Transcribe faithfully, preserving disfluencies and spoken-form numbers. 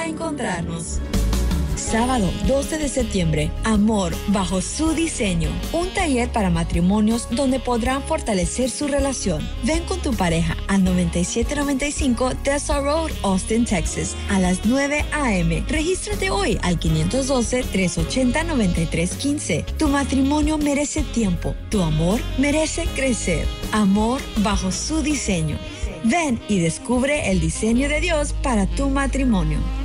encontrarnos. Sábado doce de septiembre, Amor bajo su diseño. Un taller para matrimonios donde podrán fortalecer su relación. Ven con tu pareja al noventa y siete noventa y cinco Dessa Road, Austin, Texas, a las nueve a.m. Regístrate hoy al quinientos doce, trescientos ochenta, noventa y tres quince. Tu matrimonio merece tiempo. Tu amor merece crecer. Amor bajo su diseño. Ven y descubre el diseño de Dios para tu matrimonio.